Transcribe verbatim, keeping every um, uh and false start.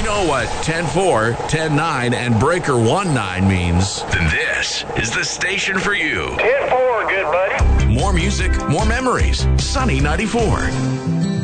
know what ten four, ten nine, and Breaker one nine means, then this is the station for you. ten four, good buddy. More music, more memories. Sunny ninety-four.